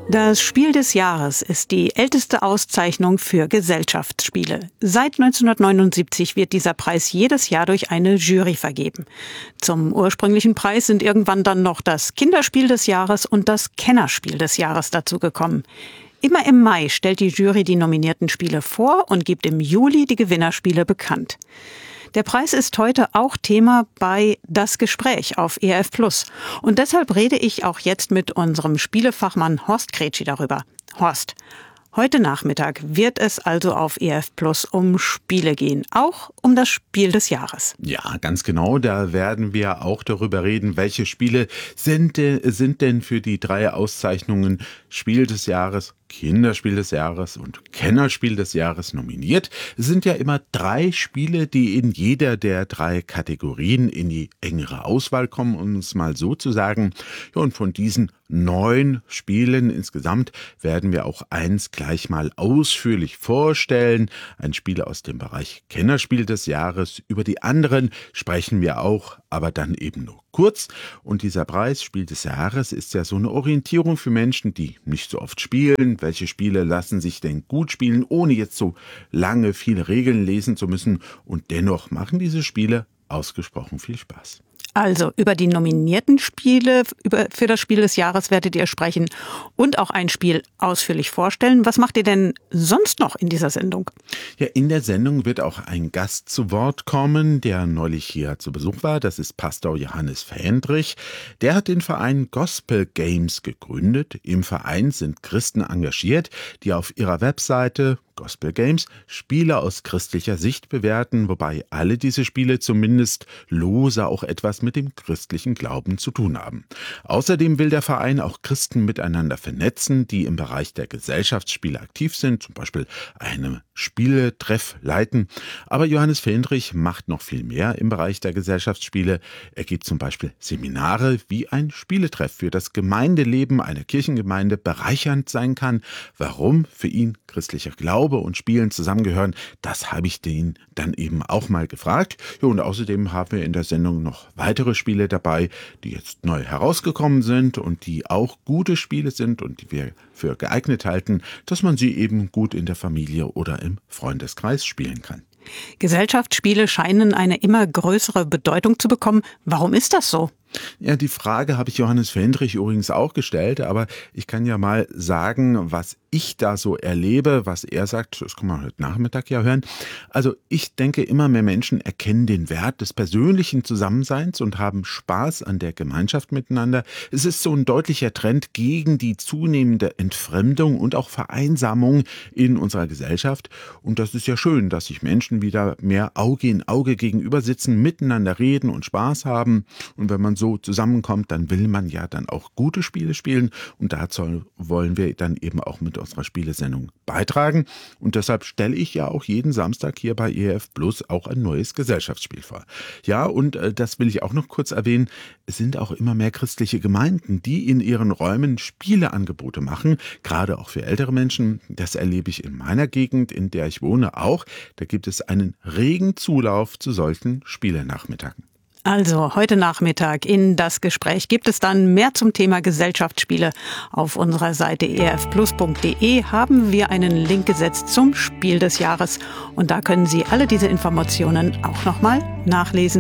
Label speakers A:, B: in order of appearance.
A: Das Spiel des Jahres ist die älteste Auszeichnung für Gesellschaftsspiele. Seit 1979 wird dieser Preis jedes Jahr durch eine Jury vergeben. Zum ursprünglichen Preis sind irgendwann dann noch das Kinderspiel des Jahres und das Kennerspiel des Jahres dazugekommen. Immer im Mai stellt die Jury die nominierten Spiele vor und gibt im Juli die Gewinnerspiele bekannt. Der Preis ist heute auch Thema bei Das Gespräch auf ERF+. Und deshalb rede ich auch jetzt mit unserem Spielefachmann Horst Kretschi darüber. Horst, heute Nachmittag wird es also auf ERF+ um Spiele gehen, auch um das Spiel des Jahres.
B: Ja, ganz genau. Da werden wir auch darüber reden, welche Spiele sind denn für die 3 Auszeichnungen Spiel des Jahres, Kinderspiel des Jahres und Kennerspiel des Jahres nominiert. Es sind ja immer 3 Spiele, die in jeder der 3 Kategorien in die engere Auswahl kommen, um es mal so zu sagen. Ja, und von diesen 9 Spielen insgesamt werden wir auch eins gleich mal ausführlich vorstellen. Ein Spiel aus dem Bereich Kennerspiel des Jahres. Über die anderen sprechen wir auch, aber dann eben nur kurz. Und dieser Preis, Spiel des Jahres, ist ja so eine Orientierung für Menschen, die nicht so oft spielen. Welche Spiele lassen sich denn gut spielen, ohne jetzt so lange viele Regeln lesen zu müssen? Und dennoch machen diese Spiele ausgesprochen viel Spaß.
A: Also über die nominierten Spiele für das Spiel des Jahres werdet ihr sprechen und auch ein Spiel ausführlich vorstellen. Was macht ihr denn sonst noch in dieser Sendung?
B: Ja, in der Sendung wird auch ein Gast zu Wort kommen, der neulich hier zu Besuch war. Das ist Pastor Johannes Fendrich. Der hat den Verein Gospel Games gegründet. Im Verein sind Christen engagiert, die auf ihrer Webseite Gospel Games Spiele aus christlicher Sicht bewerten, wobei alle diese Spiele zumindest lose auch etwas mit dem christlichen Glauben zu tun haben. Außerdem will der Verein auch Christen miteinander vernetzen, die im Bereich der Gesellschaftsspiele aktiv sind, zum Beispiel einen Spieletreff leiten. Aber Johannes Fendrich macht noch viel mehr im Bereich der Gesellschaftsspiele. Er gibt zum Beispiel Seminare, wie ein Spieletreff für das Gemeindeleben einer Kirchengemeinde bereichernd sein kann. Warum für ihn christlicher Glaube und Spielen zusammengehören, das habe ich den dann eben auch mal gefragt. Ja, und außerdem haben wir in der Sendung noch weitere Spiele dabei, die jetzt neu herausgekommen sind und die auch gute Spiele sind und die wir für geeignet halten, dass man sie eben gut in der Familie oder im Freundeskreis spielen kann.
A: Gesellschaftsspiele scheinen eine immer größere Bedeutung zu bekommen. Warum ist das so?
B: Ja, die Frage habe ich Johannes Fendrich übrigens auch gestellt, aber ich kann ja mal sagen, was ich da so erlebe, was er sagt, das kann man heute Nachmittag ja hören. Also ich denke, immer mehr Menschen erkennen den Wert des persönlichen Zusammenseins und haben Spaß an der Gemeinschaft miteinander. Es ist so ein deutlicher Trend gegen die zunehmende Entfremdung und auch Vereinsamung in unserer Gesellschaft. Und das ist ja schön, dass sich Menschen wieder mehr Auge in Auge gegenüber sitzen, miteinander reden und Spaß haben. Und wenn man so zusammenkommt, dann will man ja dann auch gute Spiele spielen und dazu wollen wir dann eben auch mit unserer Spielesendung beitragen und deshalb stelle ich ja auch jeden Samstag hier bei ERF Plus auch ein neues Gesellschaftsspiel vor. Ja, und das will ich auch noch kurz erwähnen, es sind auch immer mehr christliche Gemeinden, die in ihren Räumen Spieleangebote machen, gerade auch für ältere Menschen. Das erlebe ich in meiner Gegend, in der ich wohne, auch. Da gibt es einen regen Zulauf zu solchen Spielenachmittagen.
A: Also heute Nachmittag in Das Gespräch gibt es dann mehr zum Thema Gesellschaftsspiele. Auf unserer Seite erfplus.de haben wir einen Link gesetzt zum Spiel des Jahres. Und da können Sie alle diese Informationen auch nochmal nachlesen.